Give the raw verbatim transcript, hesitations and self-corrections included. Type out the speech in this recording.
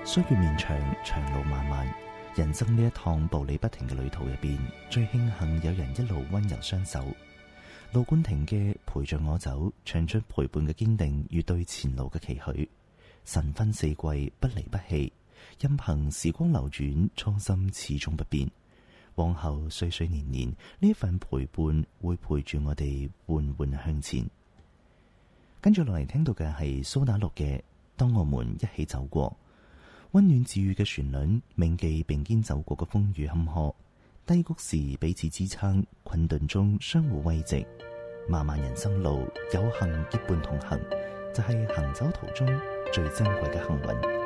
歲月綿長，長路漫漫，人生呢一趟步履不停嘅旅途入邊，最慶幸有人一路溫柔相守。盧冠廷嘅陪着我走，唱出陪伴嘅堅定與對前路嘅期許。晨昏四季不離不棄，任憑時光流轉，初心始終不變。往後歲歲年年，呢一份陪伴會陪住我哋緩緩向前。跟住落嚟聽到嘅係蘇打綠嘅《當我們一起走過》，溫暖治愈嘅旋律，銘記並肩走過嘅風雨坎坷，低谷時彼此支撐，困頓中相互慰藉。漫漫人生路，有幸結伴同行，就係、是、行走途中最珍貴嘅幸運。